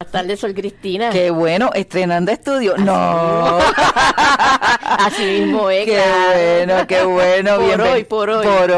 Buenas tardes, Sol Cristina. Qué bueno, estrenando estudio. Así no. Así mismo es. Qué bueno. Por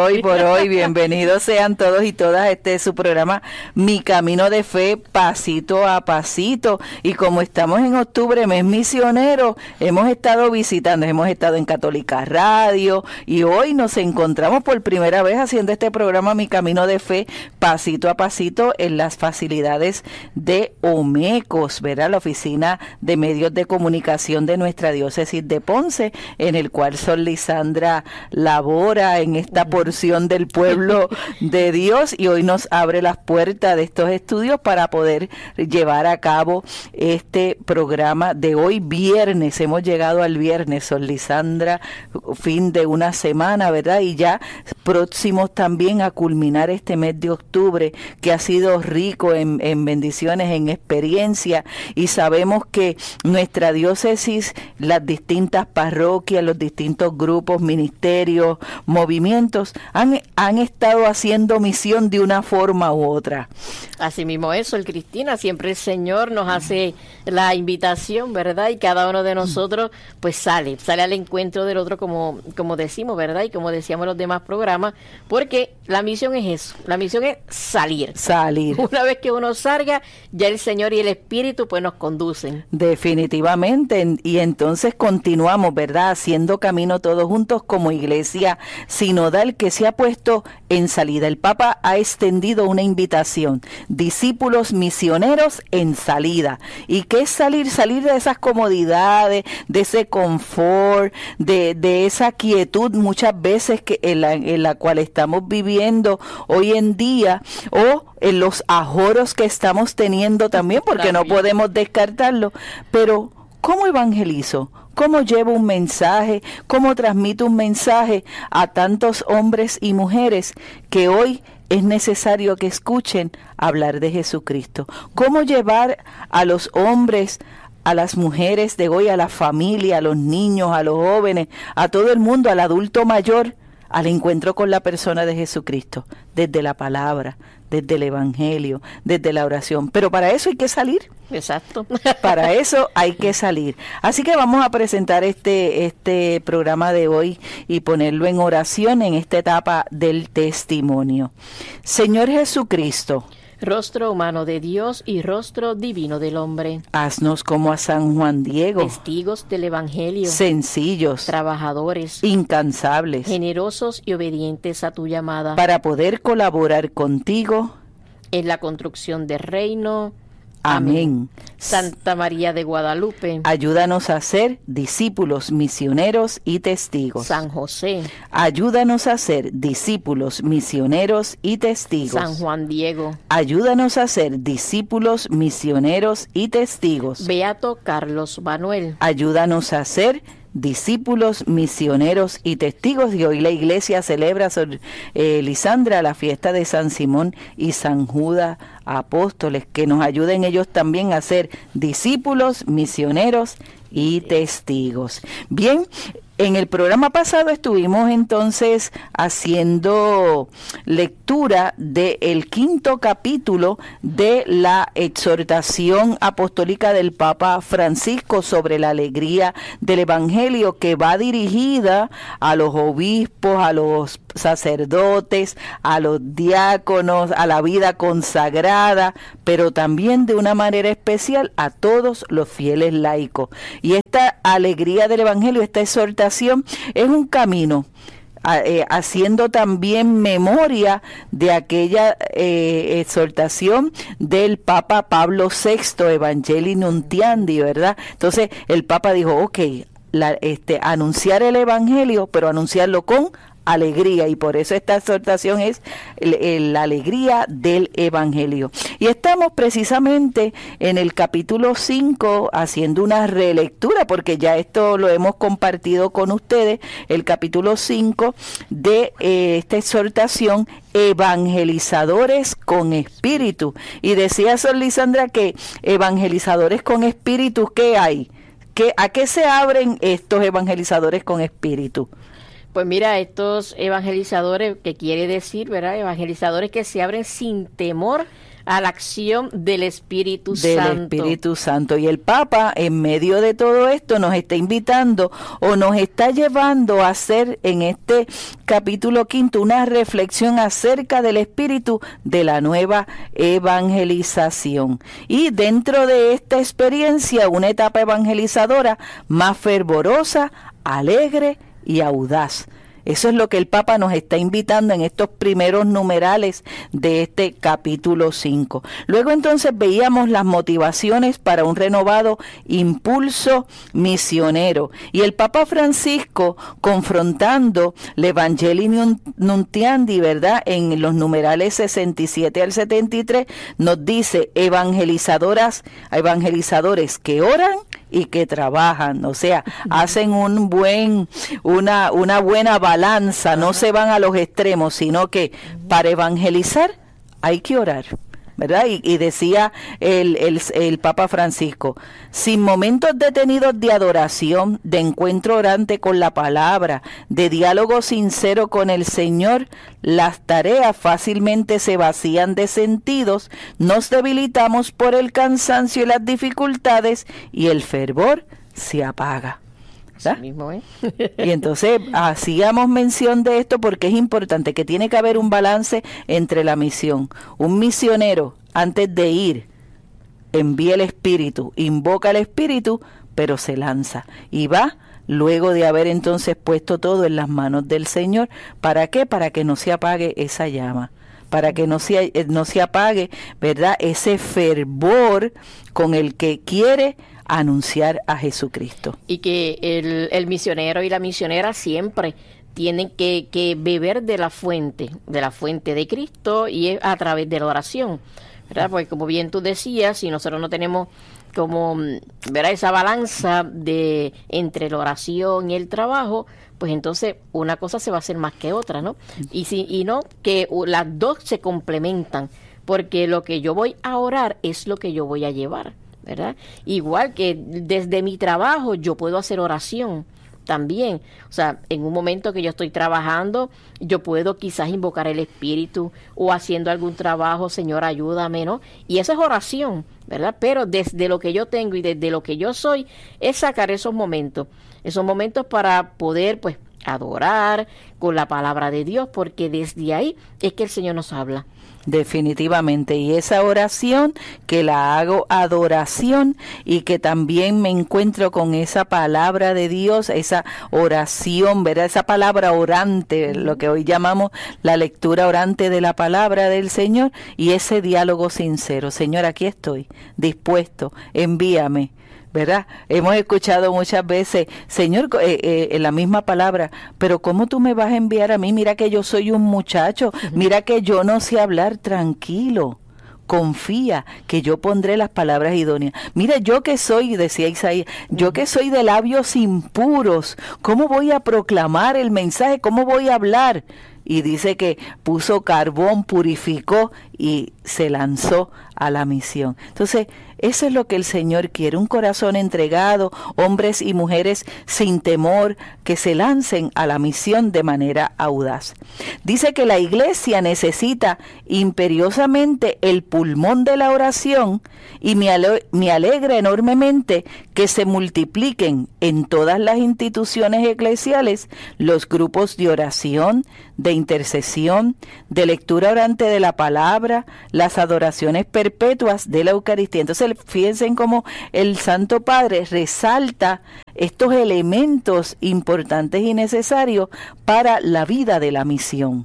hoy. Bienvenidos sean todos y todas. Este es su programa Mi Camino de Fe, pasito a pasito. Y como estamos en octubre, mes misionero, hemos estado visitando, hemos estado en Católica Radio y hoy nos encontramos por primera vez haciendo este programa Mi Camino de Fe, pasito a pasito, en las facilidades de Omecos, ¿verdad? La Oficina de Medios de Comunicación de nuestra diócesis de Ponce, en el cual Sol Lisandra labora en esta porción del pueblo de Dios, y hoy nos abre las puertas de estos estudios para poder llevar a cabo este programa de hoy viernes. Hemos llegado al viernes, Sol Lisandra, fin de una semana, ¿verdad? Y ya próximos también a culminar este mes de octubre, que ha sido rico en bendiciones, en experiencia, y sabemos que nuestra diócesis, las distintas parroquias, los distintos grupos, ministerios, movimientos, han estado haciendo misión de una forma u otra. Así mismo es, Sol Cristina, siempre el Señor nos hace la invitación, ¿verdad? Y cada uno de nosotros pues sale al encuentro del otro, como decimos, ¿verdad? Y como decíamos en los demás programas, porque la misión es eso, la misión es salir. Una vez que uno salga, ya el Señor y el Espíritu pues nos conducen. Definitivamente, y entonces continuamos, ¿verdad? Haciendo camino todos juntos como iglesia sinodal que se ha puesto en salida. El Papa ha extendido una invitación: discípulos misioneros en salida. ¿Y qué es salir? Salir de esas comodidades, de ese confort, de esa quietud muchas veces que en la cual estamos viviendo hoy en día, o en los ajoros que estamos teniendo también, porque no podemos descartarlo. Pero ¿cómo evangelizo? ¿Cómo llevo un mensaje? ¿Cómo transmito un mensaje a tantos hombres y mujeres que hoy es necesario que escuchen hablar de Jesucristo? ¿Cómo llevar a los hombres, a las mujeres de hoy, a la familia, a los niños, a los jóvenes, a todo el mundo, al adulto mayor, al encuentro con la persona de Jesucristo? Desde la palabra, desde el evangelio, desde la oración. Pero para eso hay que salir. Exacto. Para eso hay que salir. Así que vamos a presentar este programa de hoy y ponerlo en oración en esta etapa del testimonio. Señor Jesucristo, rostro humano de Dios y rostro divino del hombre, haznos como a San Juan Diego, testigos del Evangelio, sencillos, trabajadores, incansables, generosos y obedientes a tu llamada, para poder colaborar contigo en la construcción del reino. Amén. Santa María de Guadalupe, ayúdanos a ser discípulos misioneros y testigos. San José, ayúdanos a ser discípulos misioneros y testigos. San Juan Diego, ayúdanos a ser discípulos misioneros y testigos. Beato Carlos Manuel, ayúdanos a ser discípulos, misioneros y testigos. Y hoy la iglesia celebra, Lisandra, la fiesta de San Simón y San Judas apóstoles, que nos ayuden ellos también a ser discípulos, misioneros y testigos. Bien, en el programa pasado estuvimos entonces haciendo lectura del 5º capítulo de la exhortación apostólica del Papa Francisco sobre la alegría del Evangelio, que va dirigida a los obispos, a los sacerdotes, a los diáconos, a la vida consagrada, pero también de una manera especial a todos los fieles laicos. Y esta alegría del Evangelio, esta exhortación, es un camino, haciendo también memoria de aquella exhortación del Papa Pablo VI, Evangelii Nuntiandi, ¿verdad? Entonces el Papa dijo, anunciar el Evangelio, pero anunciarlo con alegría, y por eso esta exhortación es la alegría del Evangelio. Y estamos precisamente en el capítulo 5 haciendo una relectura, porque ya esto lo hemos compartido con ustedes, el capítulo 5 de esta exhortación, evangelizadores con espíritu. Y decía Sol Lisandra que evangelizadores con espíritu, ¿qué hay? ¿A qué se abren estos evangelizadores con espíritu? Pues mira, estos evangelizadores, que quiere decir, ¿verdad? Evangelizadores que se abren sin temor a la acción del Espíritu Santo. Del Espíritu Santo. Y el Papa, en medio de todo esto, nos está invitando o nos está llevando a hacer en este capítulo 5 una reflexión acerca del espíritu de la nueva evangelización. Y dentro de esta experiencia, una etapa evangelizadora más fervorosa, alegre y audaz. Eso es lo que el Papa nos está invitando en estos primeros numerales de este capítulo 5. Luego entonces veíamos las motivaciones para un renovado impulso misionero. Y el Papa Francisco, confrontando el Evangelii Nuntiandi, ¿verdad? En los numerales 67 al 73, nos dice evangelizadores que oran y que trabajan, o sea, hacen una buena balanza, no se van a los extremos, sino que para evangelizar hay que orar, ¿verdad? Y decía el Papa Francisco, sin momentos detenidos de adoración, de encuentro orante con la palabra, de diálogo sincero con el Señor, las tareas fácilmente se vacían de sentidos, nos debilitamos por el cansancio y las dificultades y el fervor se apaga. Así mismo, ¿eh? Y entonces hacíamos mención de esto porque es importante que tiene que haber un balance entre la misión. Un misionero, antes de ir, envía el Espíritu, invoca al Espíritu, pero se lanza y va luego de haber entonces puesto todo en las manos del Señor. ¿Para qué? Para que no se apague esa llama, para que no se apague, ¿verdad?, ese fervor con el que quiere anunciar a Jesucristo. Y que el misionero y la misionera siempre tienen que beber de la fuente de Cristo, y es a través de la oración, ¿verdad? Porque como bien tú decías, si nosotros no tenemos como, ¿verdad?, esa balanza entre la oración y el trabajo, pues entonces una cosa se va a hacer más que otra, ¿no? Y no, que las dos se complementan, porque lo que yo voy a orar es lo que yo voy a llevar, ¿verdad? Igual que desde mi trabajo yo puedo hacer oración también. O sea, en un momento que yo estoy trabajando, yo puedo quizás invocar el Espíritu, o haciendo algún trabajo, Señor, ayúdame, ¿no? Y eso es oración, ¿verdad? Pero desde lo que yo tengo y desde lo que yo soy, es sacar esos momentos para poder, pues, adorar con la palabra de Dios, porque desde ahí es que el Señor nos habla. Definitivamente, y esa oración que la hago adoración, y que también me encuentro con esa palabra de Dios, esa oración, ¿verdad? Esa palabra orante, lo que hoy llamamos la lectura orante de la palabra del Señor, y ese diálogo sincero. Señor, aquí estoy, dispuesto, envíame, ¿verdad? Hemos escuchado muchas veces, Señor, en la misma palabra, pero ¿cómo tú me vas a enviar a mí? Mira que yo soy un muchacho, mira que yo no sé hablar. Tranquilo, confía que yo pondré las palabras idóneas. Mira, yo que soy, decía Isaías, yo que soy de labios impuros, ¿cómo voy a proclamar el mensaje? ¿Cómo voy a hablar? Y dice que puso carbón, purificó y se lanzó a la misión. Entonces, eso es lo que el Señor quiere, un corazón entregado, hombres y mujeres sin temor, que se lancen a la misión de manera audaz. Dice que la iglesia necesita imperiosamente el pulmón de la oración, y me alegra enormemente que se multipliquen en todas las instituciones eclesiales los grupos de oración, de intercesión, de lectura orante de la palabra, las adoraciones perpetuas de la Eucaristía. Entonces, fíjense en cómo el Santo Padre resalta estos elementos importantes y necesarios para la vida de la misión.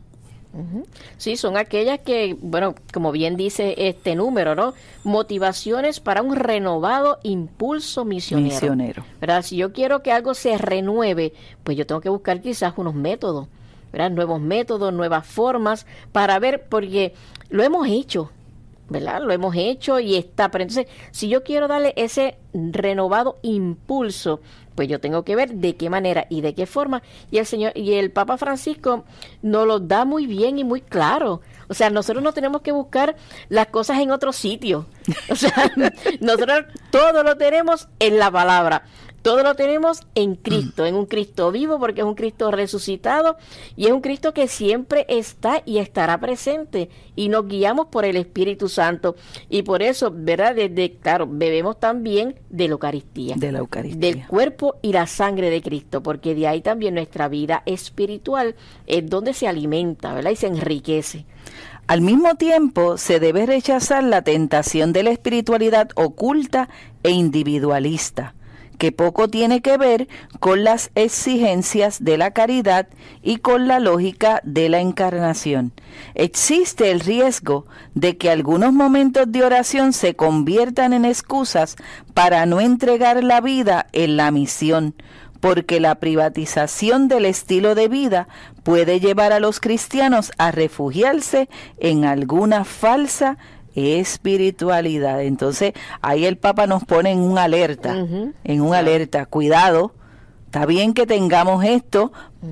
Sí, son aquellas que, bueno, como bien dice este número, ¿no? Motivaciones para un renovado impulso misionero. ¿Verdad? Si yo quiero que algo se renueve, pues yo tengo que buscar quizás unos métodos, ¿verdad? Nuevos métodos, nuevas formas para ver, porque lo hemos hecho, ¿verdad? Lo hemos hecho y está. Pero entonces, si yo quiero darle ese renovado impulso, pues yo tengo que ver de qué manera y de qué forma. Y el Papa Francisco nos lo da muy bien y muy claro. O sea, nosotros no tenemos que buscar las cosas en otro sitio. O sea, nosotros todo lo tenemos en la palabra. Todo lo tenemos en Cristo, en un Cristo vivo, porque es un Cristo resucitado y es un Cristo que siempre está y estará presente, y nos guiamos por el Espíritu Santo. Y por eso, ¿verdad? Claro, bebemos también de la Eucaristía. De la Eucaristía. Del cuerpo y la sangre de Cristo, porque de ahí también nuestra vida espiritual es donde se alimenta, ¿verdad? Y se enriquece. Al mismo tiempo, se debe rechazar la tentación de la espiritualidad oculta e individualista, que poco tiene que ver con las exigencias de la caridad y con la lógica de la encarnación. Existe el riesgo de que algunos momentos de oración se conviertan en excusas para no entregar la vida en la misión, porque la privatización del estilo de vida puede llevar a los cristianos a refugiarse en alguna falsa espiritualidad. Entonces, ahí el Papa nos pone en un alerta, alerta, cuidado, está bien que tengamos esto,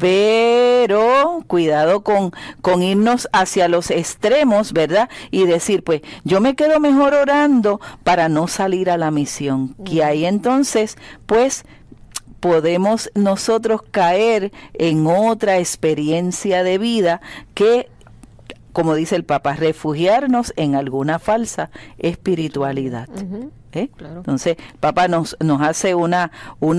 pero cuidado con irnos hacia los extremos, ¿verdad? Y decir, pues, yo me quedo mejor orando para no salir a la misión, que ahí entonces, pues, podemos nosotros caer en otra experiencia de vida que, como dice el Papa, refugiarnos en alguna falsa espiritualidad. Claro. Entonces, el Papa nos hace una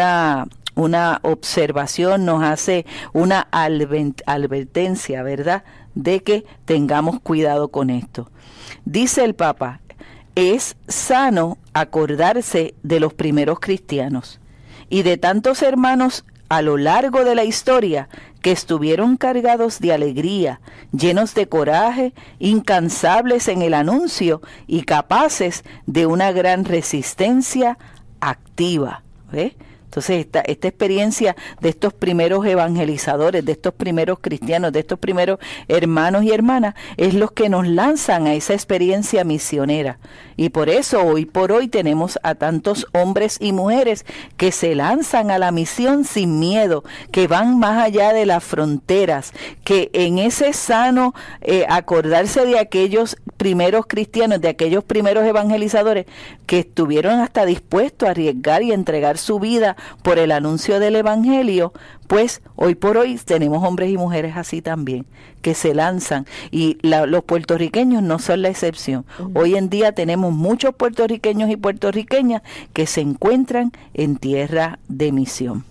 observación, nos hace una advertencia, ¿verdad?, de que tengamos cuidado con esto. Dice el Papa, es sano acordarse de los primeros cristianos y de tantos hermanos a lo largo de la historia que estuvieron cargados de alegría, llenos de coraje, incansables en el anuncio y capaces de una gran resistencia activa. ¿Ve? Entonces, esta experiencia de estos primeros evangelizadores, de estos primeros cristianos, de estos primeros hermanos y hermanas, es los que nos lanzan a esa experiencia misionera. Y por eso, hoy por hoy, tenemos a tantos hombres y mujeres que se lanzan a la misión sin miedo, que van más allá de las fronteras, que en ese sano acordarse de aquellos primeros cristianos, de aquellos primeros evangelizadores, que estuvieron hasta dispuestos a arriesgar y entregar su vida por el anuncio del evangelio, pues hoy por hoy tenemos hombres y mujeres así también, que se lanzan, y los puertorriqueños no son la excepción. Hoy en día tenemos muchos puertorriqueños y puertorriqueñas que se encuentran en tierra de misión.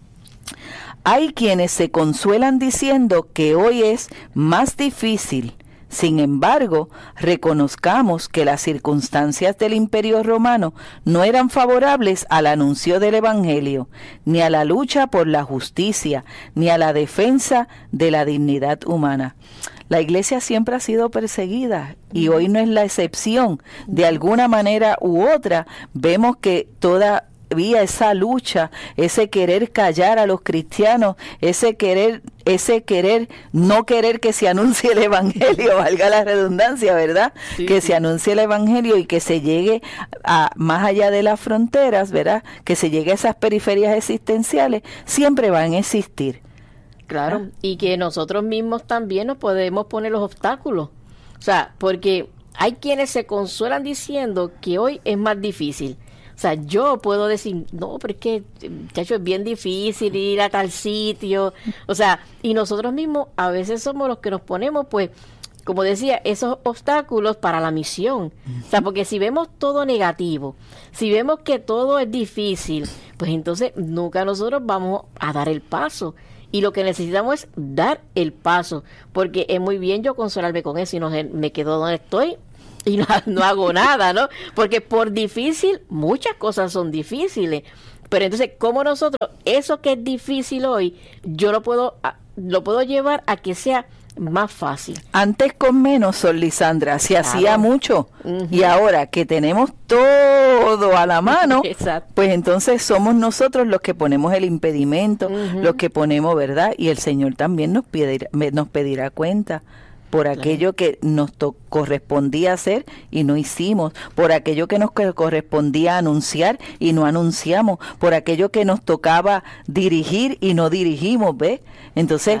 Hay quienes se consuelan diciendo que hoy es más difícil. Sin embargo, reconozcamos que las circunstancias del Imperio Romano no eran favorables al anuncio del Evangelio, ni a la lucha por la justicia, ni a la defensa de la dignidad humana. La Iglesia siempre ha sido perseguida y hoy no es la excepción. De alguna manera u otra, vemos que toda esa lucha, ese querer callar a los cristianos, ese querer no querer que se anuncie el evangelio, valga la redundancia, ¿verdad? Sí, que se anuncie el evangelio y que se llegue a más allá de las fronteras, ¿verdad? Que se llegue a esas periferias existenciales, siempre van a existir. Claro, y que nosotros mismos también nos podemos poner los obstáculos. O sea, porque hay quienes se consuelan diciendo que hoy es más difícil. O sea, yo puedo decir, no, pero es que, muchacho, es bien difícil ir a tal sitio. O sea, y nosotros mismos a veces somos los que nos ponemos, pues, como decía, esos obstáculos para la misión. O sea, porque si vemos todo negativo, si vemos que todo es difícil, pues entonces nunca nosotros vamos a dar el paso. Y lo que necesitamos es dar el paso, porque es muy bien yo consolarme con eso y no me quedo donde estoy y no hago nada, ¿no? Porque por difícil, muchas cosas son difíciles. Pero entonces, ¿cómo nosotros, eso que es difícil hoy, yo lo puedo llevar a que sea más fácil? Antes con menos, Sol Lisandra, se hacía mucho. Y ahora que tenemos todo a la mano, pues entonces somos nosotros los que ponemos el impedimento, los que ponemos, ¿verdad? Y el Señor también nos pedirá cuenta por aquello que nos correspondía hacer y no hicimos, por aquello que nos correspondía anunciar y no anunciamos, por aquello que nos tocaba dirigir y no dirigimos, ¿ves? Entonces,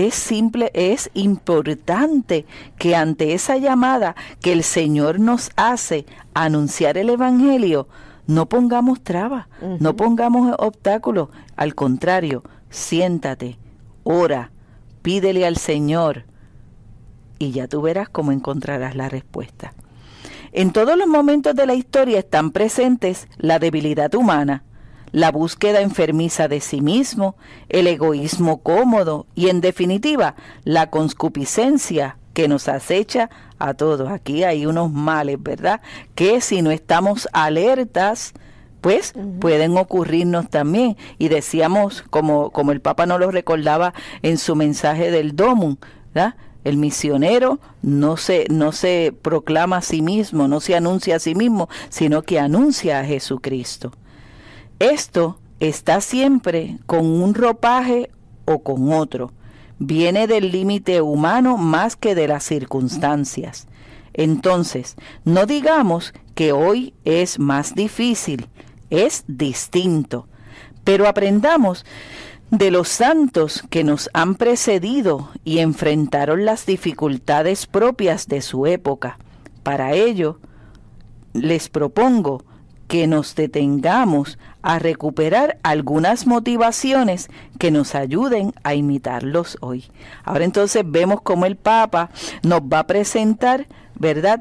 es importante que ante esa llamada que el Señor nos hace a anunciar el Evangelio, no pongamos trabas, no pongamos obstáculos. Al contrario, siéntate, ora, pídele al Señor y ya tú verás cómo encontrarás la respuesta. En todos los momentos de la historia están presentes la debilidad humana, la búsqueda enfermiza de sí mismo, el egoísmo cómodo y, en definitiva, la concupiscencia que nos acecha a todos. Aquí hay unos males, ¿verdad?, que si no estamos alertas, pues pueden ocurrirnos también. Y decíamos, como el Papa nos lo recordaba en su mensaje del Domum, ¿verdad?, el misionero no se proclama a sí mismo, no se anuncia a sí mismo, sino que anuncia a Jesucristo. Esto está siempre con un ropaje o con otro. Viene del límite humano más que de las circunstancias. Entonces, no digamos que hoy es más difícil, es distinto. Pero aprendamos de los santos que nos han precedido y enfrentaron las dificultades propias de su época. Para ello, les propongo que nos detengamos a recuperar algunas motivaciones que nos ayuden a imitarlos hoy. Ahora entonces vemos cómo el Papa nos va a presentar, ¿verdad?,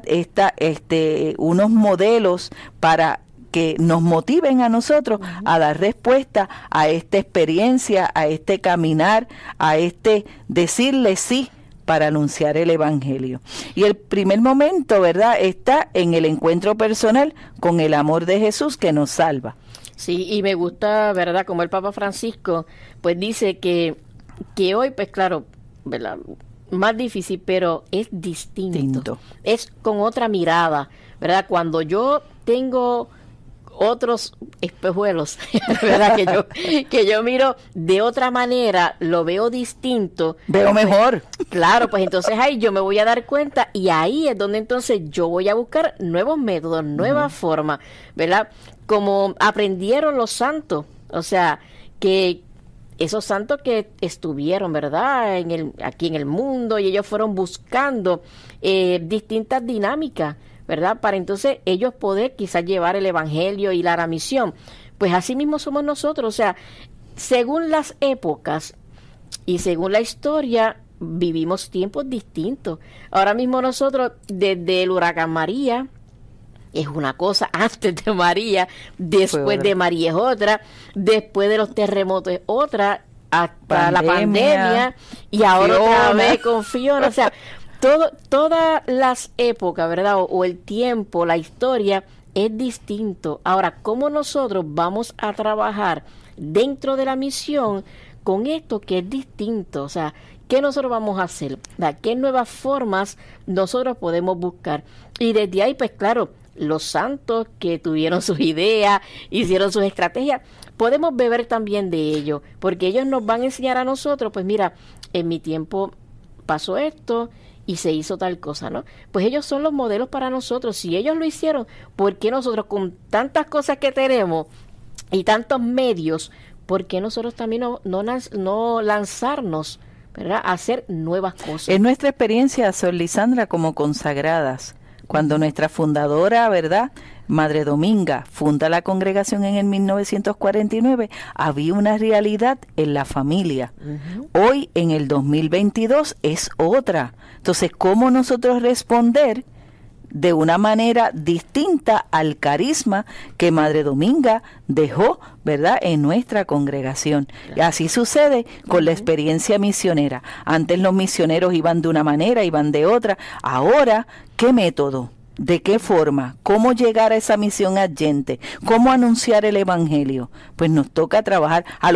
unos modelos para que nos motiven a nosotros a dar respuesta a esta experiencia, a este caminar, a decirle sí para anunciar el Evangelio. Y el primer momento, ¿verdad?, está en el encuentro personal con el amor de Jesús que nos salva. Sí, y me gusta, ¿verdad?, como el Papa Francisco, pues dice que hoy, pues claro, ¿verdad?, más difícil, pero es distinto. Es con otra mirada, ¿verdad? Cuando yo tengo otros espejuelos, ¿verdad?, que yo miro de otra manera, lo veo distinto. Veo mejor. Claro, pues entonces ahí yo me voy a dar cuenta y ahí es donde entonces yo voy a buscar nuevos métodos, nuevas formas, ¿verdad? Como aprendieron los santos, o sea, que esos santos que estuvieron, ¿verdad?, aquí en el mundo, y ellos fueron buscando distintas dinámicas, ¿verdad?, para entonces ellos poder quizás llevar el Evangelio y la misión. Pues así mismo somos nosotros, o sea, según las épocas y según la historia, vivimos tiempos distintos. Ahora mismo nosotros, desde el huracán María, es una cosa, antes de María, después de María es otra, después de los terremotos es otra, hasta la pandemia, y ahora otra vez con Fiona, o sea, todas las épocas, ¿verdad?, o el tiempo, la historia es distinto. Ahora, ¿cómo nosotros vamos a trabajar dentro de la misión con esto que es distinto? O sea, ¿qué nosotros vamos a hacer? ¿Qué nuevas formas nosotros podemos buscar? Y desde ahí, pues claro, los santos que tuvieron sus ideas, hicieron sus estrategias, podemos beber también de ellos, porque ellos nos van a enseñar a nosotros, pues mira, en mi tiempo pasó esto y se hizo tal cosa, ¿no? Pues ellos son los modelos para nosotros. Si ellos lo hicieron, ¿por qué nosotros, con tantas cosas que tenemos y tantos medios, por qué nosotros también no lanzarnos, ¿verdad?, a hacer nuevas cosas? Es nuestra experiencia, Sor Lisandra, como consagradas. Cuando nuestra fundadora, ¿verdad?, Madre Dominga, funda la congregación en el 1949, había una realidad en la familia. Hoy, en el 2022, es otra. Entonces, ¿cómo nosotros responder de una manera distinta al carisma que Madre Dominga dejó, ¿verdad?, en nuestra congregación? Y así sucede con la experiencia misionera. Antes los misioneros iban de una manera, iban de otra. Ahora, ¿qué método? ¿De qué forma? ¿Cómo llegar a esa misión adyente? ¿Cómo anunciar el Evangelio? Pues nos toca trabajar a